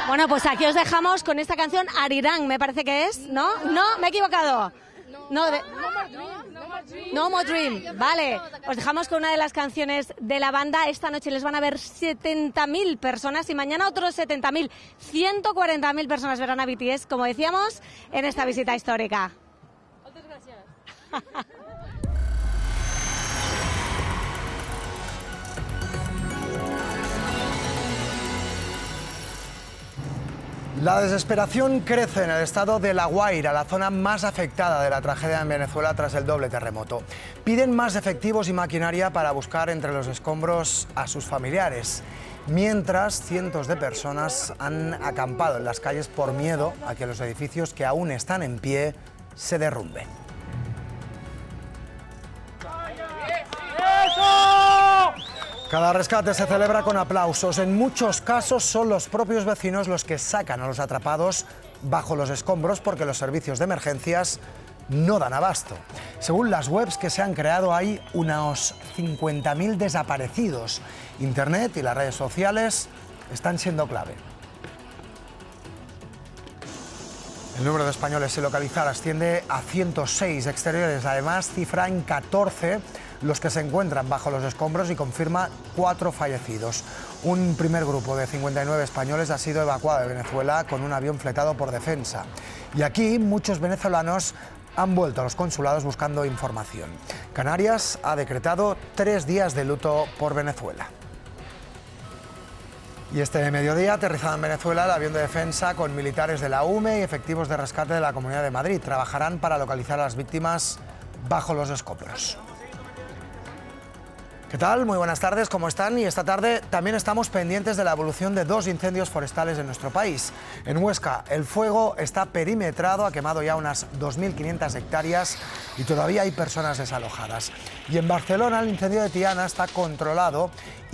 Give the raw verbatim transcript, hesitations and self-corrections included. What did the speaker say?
Bueno, pues aquí os dejamos con esta canción, Arirang, me parece que es, ¿no? No, me he equivocado. No, de... No More Dream, vale. Os dejamos con una de las canciones de la banda. Esta noche les van a ver setenta mil personas y mañana otros setenta mil. ciento cuarenta mil personas verán a B T S, como decíamos, en esta visita histórica. Muchas gracias. La desesperación crece en el estado de La Guaira, la zona más afectada de la tragedia en Venezuela tras el doble terremoto. Piden más efectivos y maquinaria para buscar entre los escombros a sus familiares. Mientras, cientos de personas han acampado en las calles por miedo a que los edificios que aún están en pie se derrumben. Cada rescate se celebra con aplausos. En muchos casos son los propios vecinos los que sacan a los atrapados bajo los escombros porque los servicios de emergencias no dan abasto. Según las webs que se han creado, hay unos cincuenta mil desaparecidos. Internet y las redes sociales están siendo clave. El número de españoles sin localizar asciende a ciento seis exteriores. Además, cifra en catorce los que se encuentran bajo los escombros y confirma cuatro fallecidos. Un primer grupo de cincuenta y nueve españoles ha sido evacuado de Venezuela con un avión fletado por Defensa. Y aquí muchos venezolanos han vuelto a los consulados buscando información. Canarias ha decretado tres días de luto por Venezuela. Y este mediodía, aterrizado en Venezuela, el avión de Defensa con militares de la U M E y efectivos de rescate de la Comunidad de Madrid trabajarán para localizar a las víctimas bajo los escombros. ¿Qué tal? Muy buenas tardes, ¿cómo están? Y esta tarde también estamos pendientes de la evolución de dos incendios forestales en nuestro país. En Huesca, el fuego está perimetrado, ha quemado ya unas dos mil quinientas hectáreas y todavía hay personas desalojadas. Y en Barcelona, el incendio de Tiana está controlado